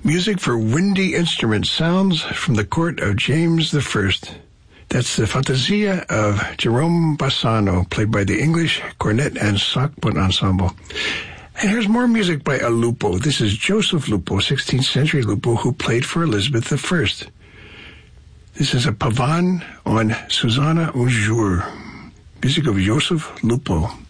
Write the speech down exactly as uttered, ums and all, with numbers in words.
Music for windy instrument sounds from the court of James the First. That's the Fantasia of Jerome Bassano, played by the English Cornet and Saxophone Ensemble. And here's more music by a Lupo. This is Joseph Lupo, sixteenth century Lupo, who played for Elizabeth the First. This is a pavane on Susanna un jour. Music of Joseph Lupo.